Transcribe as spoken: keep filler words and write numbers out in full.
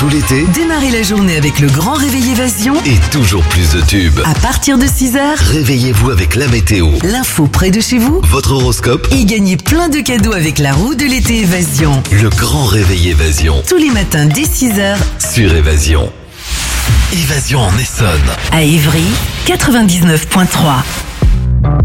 tout l'été, Démarrez la journée avec le grand réveil Évasion. et toujours plus de tubes. À partir de six heures, Réveillez-vous avec la météo, l'info près de chez vous votre horoscope, et gagnez plein de cadeaux avec la roue de l'été Évasion. le grand réveil Évasion Tous les matins dès six heures sur Évasion. Évasion en Essonne. à Évry, quatre-vingt-dix-neuf virgule trois.